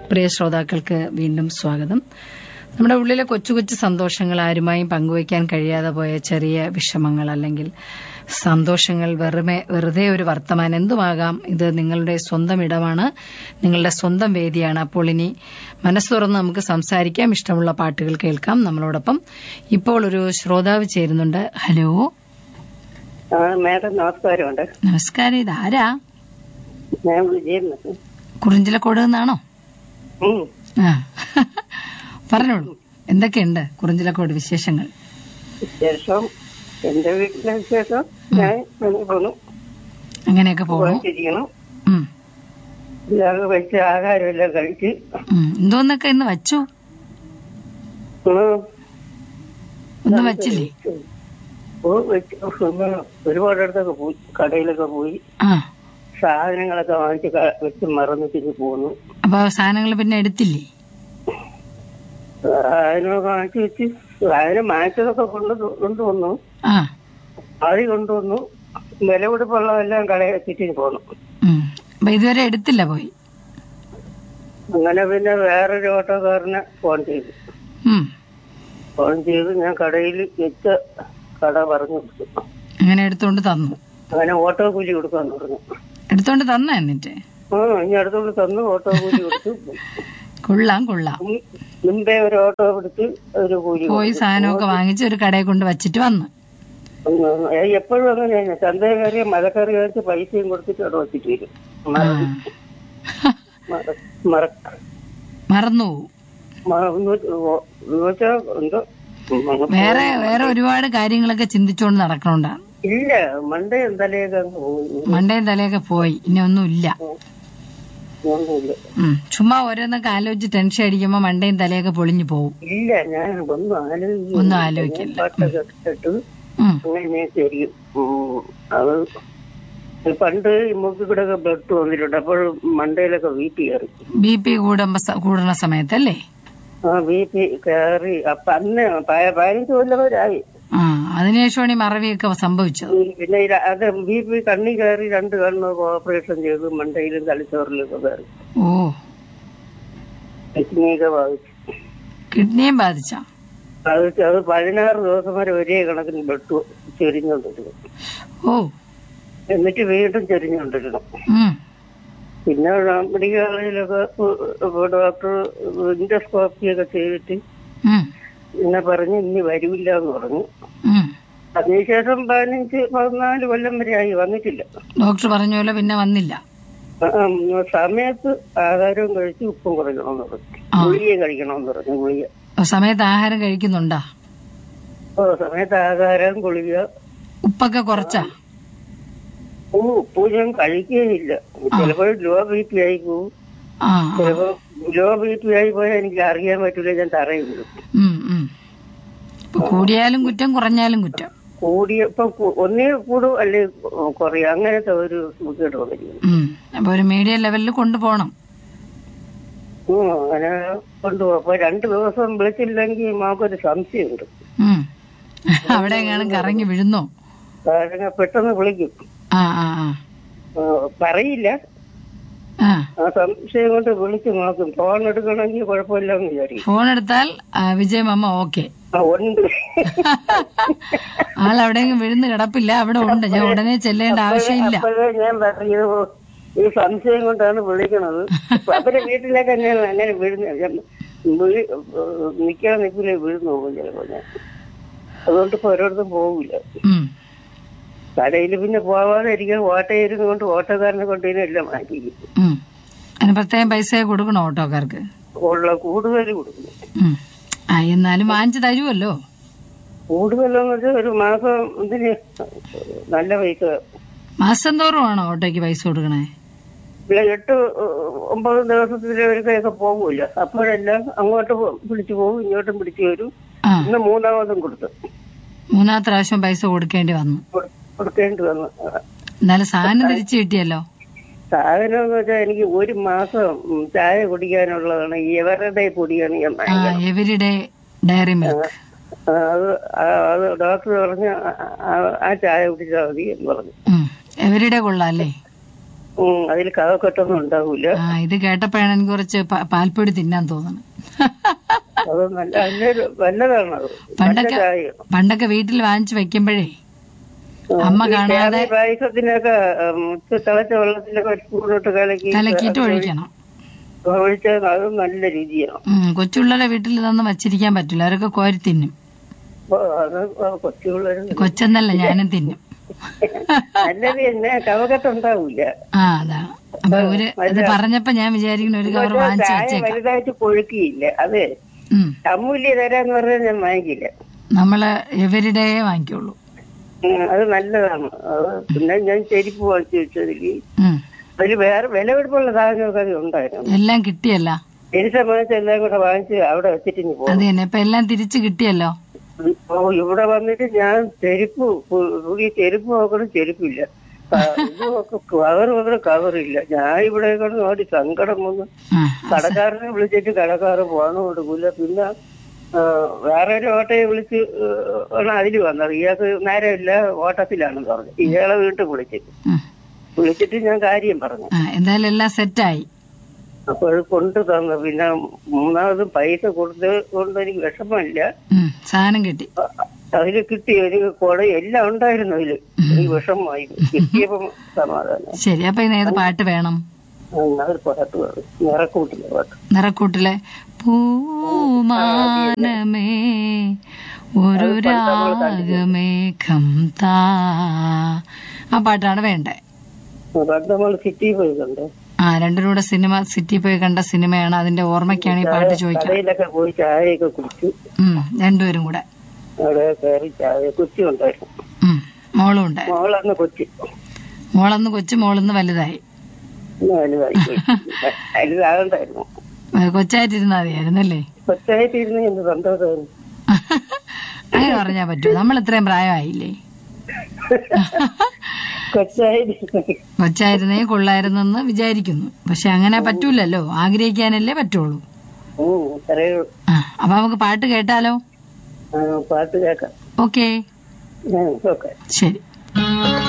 പ്രിയ ശ്രോതാക്കൾക്ക് വീണ്ടും സ്വാഗതം. നമ്മുടെ ഉള്ളിലെ കൊച്ചു കൊച്ചു സന്തോഷങ്ങൾ ആരുമായും പങ്കുവയ്ക്കാൻ കഴിയാതെ പോയ ചെറിയ വിഷമങ്ങൾ അല്ലെങ്കിൽ സന്തോഷങ്ങൾ, വെറുതെ ഒരു വർത്തമാനം എന്തുമാകാം. ഇത് നിങ്ങളുടെ സ്വന്തം ഇടമാണ്, നിങ്ങളുടെ സ്വന്തം വേദിയാണ്. അപ്പോൾ ഇനി മനസ്സ് തുറന്ന് നമുക്ക് സംസാരിക്കാം, ഇഷ്ടമുള്ള പാട്ടുകൾ കേൾക്കാം. നമ്മളോടൊപ്പം ഇപ്പോൾ ഒരു ശ്രോതാവ് ചേരുന്നുണ്ട്. ഹലോ മാഡം, നമസ്കാരമുണ്ട്. നമസ്കാരം. ഇതാരാ? ഞാൻ വിജയൻ. കുറിഞ്ചിലക്കോട് നിന്നാണോ? പറഞ്ഞോളൂ, എന്തൊക്കെയുണ്ട് കുറിഞ്ചിലക്കോട് വിശേഷങ്ങൾ? വിശേഷം എന്റെ വീട്ടിലെ വിശേഷം ഞാൻ പോന്നു. അങ്ങനെയൊക്കെ പോകുന്നു. വെച്ച് ആഹാരമെല്ലാം കഴിച്ച് എന്തോന്നൊക്കെ ഇന്ന് വച്ചു? ഒന്നും വച്ചില്ലേ? ഒരുപാടിടത്തൊക്കെ പോയി, കടയിലൊക്കെ പോയി സാധനങ്ങളൊക്കെ വാങ്ങിച്ച് വെച്ച് മറന്നിട്ട് പോന്നു. അപ്പൊ സാധനങ്ങൾ പിന്നെ എടുത്തില്ലേ? സാധനമൊക്കെ വാങ്ങിച്ച് വെച്ച് സാധനം വാങ്ങിച്ചതൊക്കെ കൊണ്ടുവന്നു. ആദ്യം കൊണ്ടുവന്നു. വില കൊടുപ്പുള്ളതെല്ലാം കടയിൽ വെച്ചിട്ട് പോന്നു. അപ്പൊ ഇതുവരെ എടുത്തില്ല പോയി? അങ്ങനെ പിന്നെ വേറൊരു ഓട്ടോക്കാരനെ ഫോൺ ചെയ്തു. ഞാൻ കടയിൽ വെച്ച കട പറഞ്ഞു കൊടുത്തു. അങ്ങനെ എടുത്തോണ്ട് തന്നു? അങ്ങനെ ഓട്ടോ കൂലി കൊടുക്കാന്ന് പറഞ്ഞു. എടുത്തോണ്ട് തന്ന? എന്നിട്ട് ഇനി അടുത്തോണ്ട് തന്നു, ഓട്ടോ കൂലി കൊടുത്തു. കൊള്ളാം. മുമ്പേ ഒരു ഓട്ടോ എടുത്ത് ഒരു കൂലി പോയി സാധനമൊക്കെ വാങ്ങിച്ച് ഒരു കടയെ കൊണ്ട് വച്ചിട്ട് വന്നു. എപ്പോഴും അങ്ങനെയാണ്. ചന്തയിൽ കയറി മലക്കറി കഴിച്ച് പൈസയും കൊടുത്തിട്ട് അവിടെ വച്ചിട്ട് വരും. മറന്നു എന്തോ വേറെ ഒരുപാട് കാര്യങ്ങളൊക്കെ ചിന്തിച്ചുകൊണ്ട് നടക്കണോണ്ടാണ്. ഇല്ല, മണ്ടയും തലയൊക്കെ പോയി. ഇനി ഒന്നുമില്ല. ചുമ്മാ ഓരോന്നൊക്കെ ആലോചിച്ച് ടെൻഷൻ അടിക്കുമ്പോ മണ്ടയും തലയൊക്കെ പൊളിഞ്ഞു പോവും. ഇല്ല, ഞാൻ ഒന്നും ആലോചിക്കില്ല. അത് പണ്ട് മൂക്കിൽ കൂടെ ഒക്കെ ബ്ലഡ് വന്നിട്ടുണ്ട്. അപ്പോൾ മണ്ടയിലൊക്കെ ബി പി കൂടുന്ന സമയത്തല്ലേ? ബി.പി. കയറി. അപ്പൊ അന്ന് 15 കൊല്ലവരായി. അതിനുശേഷമാണ് ഈ മറവിയൊക്കെ സംഭവിച്ചത്. പിന്നെ അത് ബി.പി. കണ്ണി കയറി 2 കണ്ണ് ഓപ്പറേഷൻ ചെയ്തു. മണ്ടയിലും തലച്ചോറിലും ഒക്കെ കയറി. കിഡ്നിയൊക്കെ ബാധിച്ചു. കിഡ്നിയും ബാധിച്ച? അത് 16 ദിവസം വരെ ഒരേ കണക്കിന് ബ്ലഡ് ചൊരിഞ്ഞുകൊണ്ടിരുന്നു. എന്നിട്ട് വീണ്ടും ചൊരിഞ്ഞുകൊണ്ടിരുന്നു. പിന്നെ മെഡിക്കൽ കോളേജിലൊക്കെ ഡോക്ടർ ഇൻഡോസ്കോപ്പിയൊക്കെ ചെയ്തിട്ട് പിന്നെ പറഞ്ഞ് ഇനി വരില്ല എന്ന് പറഞ്ഞു. അതിനുശേഷം 15-14 കൊല്ലം വരെ ആയി, വന്നിട്ടില്ല. ഡോക്ടർ പറഞ്ഞ പോലെ പിന്നെ വന്നില്ല. സമയത്ത് ആഹാരവും കഴിച്ച് ഉപ്പും കുറയ്ക്കണമെന്ന് പറഞ്ഞു. ഗുളിക കഴിക്കണമെന്ന് പറഞ്ഞു. ഗുളിക സമയത്ത് ആഹാരം കഴിക്കുന്നുണ്ടാ? സമയത്ത് ആഹാരം, ഗുളിക. ഉപ്പൊക്കെ കുറച്ചാ? ഉപ്പ് ഞാൻ കഴിക്കുകയില്ല. ചിലപ്പോൾ ലോ ബി.പി. ആയി പോവും. ചിലപ്പോ ലോ ബി.പി. ആയി പോയാൽ എനിക്ക് അറിയാൻ പറ്റൂല, ഞാൻ തറയുള്ളൂ. കൂടിയാലും കുറ്റം, കുറഞ്ഞാലും കുറ്റം. കൂടിയപ്പോ ഒന്നേ കൂടും അല്ലെ കുറയും, അങ്ങനത്തെ ഒരു സുഖേട് വന്നിരിക്കും. അപ്പൊ ഒരു മീഡിയം ലെവലിൽ കൊണ്ടുപോകണം. അങ്ങനെ കൊണ്ടുപോകും. അപ്പൊ 2 ദിവസം വിളിച്ചില്ലെങ്കിൽ മാക്കൊരു സംശയമുണ്ട്. അവിടെ എങ്ങാനും കറങ്ങി വീഴുന്നോ? പെട്ടെന്ന് വിളിക്കും. പറയില്ല, ആ സംശയം കൊണ്ട് വിളിച്ചു നോക്കും. ഫോൺ എടുക്കണമെങ്കിൽ കുഴപ്പമില്ലെന്ന് വിചാരിക്കും. ഫോൺ എടുത്താൽ വിജയ് മാമ ഓക്കെ ഉണ്ട്. ആളെവിടെയെങ്കിലും വിഴുന്ന് കിടപ്പില്ല, അവിടെ ഉണ്ട്, ഞാൻ ഉടനെ ചെല്ലേണ്ട ആവശ്യമില്ല. ഞാൻ പറയൂ, ഈ സംശയം കൊണ്ടാണ് വിളിക്കണത്. അവരെ വീട്ടിലേക്ക് തന്നെയാണ് അങ്ങനെ നിൽക്കില്ല വീഴുന്നു പോകും ചിലപ്പോ. ഞാൻ അതുകൊണ്ട് ഇപ്പൊ ഓരോരുത്തും പോകില്ല. കടയിൽ പിന്നെ പോവാതെ ഇരിക്കാൻ ഓട്ടയിരുന്ന് കൊണ്ട് ഓട്ടോക്കാരനെ കൊണ്ടുവരും എല്ലാം മാറ്റിക്കും. അതിന് പ്രത്യേകം പൈസ കൊടുക്കണോ ഓട്ടോക്കാർക്ക്? കൂടുതൽ കൊടുക്കണം. എന്നാലും വാങ്ങിച്ചു തരുമല്ലോ. കൂടുതലെന്ന് വെച്ചാൽ ഒരു മാസം ഇതിന് നല്ല പൈസ. മാസം തോറും ആണോ ഓട്ടോയ്ക്ക് പൈസ കൊടുക്കണേ? 8-9 ദിവസത്തിലൊരിക്കൊക്കെ പോകൂല. അപ്പോഴെല്ലാം അങ്ങോട്ട് പിടിച്ചു പോകും, ഇങ്ങോട്ടും പിടിച്ചു വരും. ഇന്ന് 3ാമതും കൊടുത്തു. 3ാമത്തെ പ്രാവശ്യം പൈസ കൊടുക്കേണ്ടി വന്നു. എന്നാലും സാധനം തിരിച്ചു കിട്ടിയല്ലോ. സാധനം എന്ന് വെച്ചാൽ എനിക്ക് 1 മാസം ചായ കുടിക്കാനുള്ളതാണ്. എവരിഡേ പൊടിയാണ് ഞാൻ. Everyday diary milk. അത് ഡോക്ടർ പറഞ്ഞ ആ ചായ കുടിച്ചാൽ മതി എന്ന് പറഞ്ഞു. എവരിഡേ കൊള്ളാല്ലേ? അതിൽ കവക്കെട്ടൊന്നും ഉണ്ടാവൂല. ഇത് കേട്ടപ്പോഴാണ് എനിക്ക് കുറച്ച് പാൽപ്പൊടി തിന്നാൻ തോന്നുന്നു. അത് നല്ലതാണ്. പണ്ടൊക്കെ വീട്ടിൽ വാങ്ങിച്ചു വെക്കുമ്പോഴേ അമ്മ കാണാതെ പായസത്തിനൊക്കെ തിളച്ച വെള്ളത്തിലൊക്കെ സ്പൂണിട്ട് കലക്കിയിട്ട് ഒഴിക്കണം. ഒഴിച്ചാൽ അത് നല്ല രുചിയാണ്. കൊച്ചുള്ളവരെ വീട്ടിൽ ഇതൊന്നും വച്ചിരിക്കാൻ പറ്റില്ല, അവരൊക്കെ കോരി തിന്നും. കൊച്ചെന്നല്ല, ഞാനും തിന്നും. നല്ലത് തന്നെ, കവകെട്ടുണ്ടാവൂല. അതാണ്. അപ്പൊ ഇത് പറഞ്ഞപ്പോ ഞാൻ വിചാരിക്കുന്ന ഒരു കവർ വാങ്ങിച്ചു വെച്ചേക്കാം. വലുതായിട്ട് കൊഴുക്കിയില്ല. അതെ, അമൂല്യ തരാന്ന് പറഞ്ഞാൽ ഞാൻ വാങ്ങിക്കില്ല. നമ്മള് എവരിഡേ വാങ്ങിക്കുള്ളൂ. അത് നല്ലതാണ്. പിന്നെ ഞാൻ ചെരുപ്പ് വാങ്ങിച്ചു വെച്ചതില് അതിൽ വേറെ വിലപിടിപ്പുള്ള സാധനങ്ങളൊക്കെ അത് ഉണ്ടായിരുന്നു. എല്ലാം കിട്ടിയല്ല, എനിക്ക് സംബന്ധിച്ച് എല്ലാം കൂടെ വാങ്ങിച്ച് അവിടെ വെച്ചിട്ട് പോകും. അത് തന്നെ, ഇപ്പൊ എല്ലാം തിരിച്ചു കിട്ടിയല്ലോ. ഇവിടെ വന്നിട്ട് ഞാൻ ചെരുപ്പ് നോക്കണം, ചെരുപ്പില്ല. ഇതൊക്കെ കവറില്ല. ഞാൻ ഇവിടെ നോടി സങ്കടം വന്നു. കടക്കാരനെ വിളിച്ചിട്ട് കടക്കാരൻ പോകാൻ കൊടുക്കൂല. പിന്നെ വേറെ ഒരു ഓട്ടയെ വിളിച്ച് അതില് വന്നത്. ഇയാൾക്ക് നേരമില്ല, ഓട്ടത്തിലാണെന്ന് പറഞ്ഞു. ഇയാളെ വീട്ടിൽ വിളിച്ചിട്ട് ഞാൻ കാര്യം പറഞ്ഞു. എന്തായാലും എല്ലാം സെറ്റായി. അപ്പൊ അത് കൊണ്ടു തന്നു. പിന്നെ മൂന്നാമതും പൈസ കൊണ്ട് എനിക്ക് വിഷമമില്ല, സാധനം കിട്ടി. അതില് കിട്ടി. ഒരു കുട എല്ലാം ഉണ്ടായിരുന്നു അതില്. എനിക്ക് വിഷമമായി. കിട്ടിയപ്പോ സമാധാനം. ശരി, അപ്പൊ ഇന്ന് ഏത് പാട്ട് വേണം? ഒരു പാട്ട് വേണം, നിറക്കൂട്ടിലെ പാട്ട്. നിറക്കൂട്ടിലെ പൂമാനമേ ഒരു രാഗമേഘം താ, ആ പാട്ടാണ് വേണ്ടേ? നമ്മൾ സിറ്റി പോയി കണ്ടോ? രണ്ടും കൂടെ സിനിമ, സിറ്റി പോയി കണ്ട സിനിമയാണ്. അതിന്റെ ഓർമ്മയ്ക്കാണ് ഈ പാട്ട് ചോദിക്കുന്നത്. കടയിലൊക്കെ പോയി ചായയൊക്കെ കുടിച്ചു. രണ്ടുപേരും കൂടെ അവിടെ കയറി ചായ. കൊച്ചു ഉണ്ടായിരുന്നു, മോളും ഉണ്ടായി. മോളന്ന് കൊച്ചു, മോളന്ന് വലുതായി. വലുതാകണ്ടായിരുന്നു, കൊച്ചായിട്ടിരുന്നാ മതിയായിരുന്നല്ലേ? കൊച്ചായിട്ടിരുന്ന എന്ത് സന്തോഷമായിരുന്നു. അങ്ങനെ പറഞ്ഞാ പറ്റൂ, നമ്മൾ ഇത്രയും പ്രായമായില്ലേ? കൊച്ചായിരുന്നേ കൊള്ളായിരുന്നെന്ന് വിചാരിക്കുന്നു. പക്ഷെ അങ്ങനെ പറ്റൂലല്ലോ, ആഗ്രഹിക്കാനല്ലേ പറ്റുള്ളൂ. അപ്പൊ നമുക്ക് പാട്ട് കേട്ടാലോ? പാട്ട് കേൾക്കാം. ഓക്കെ, ഓക്കെ, ശരി.